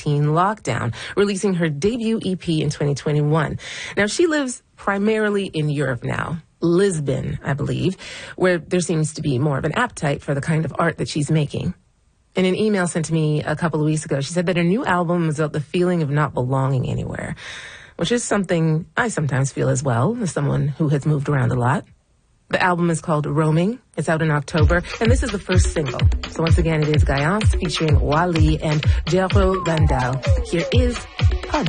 COVID-19 lockdown, releasing her debut EP in 2021. Now, she lives primarily in Europe now. Lisbon, I believe, where there seems to be more of an appetite for the kind of art that she's making. In an email sent to me a couple of weeks ago, she said that her new album is about the feeling of not belonging anywhere, which is something I sometimes feel as well, as someone who has moved around a lot. The album is called Roaming. It's out in October, and this is the first single. So once again, it is Gayance featuring Wally and Jero Vandal. Here is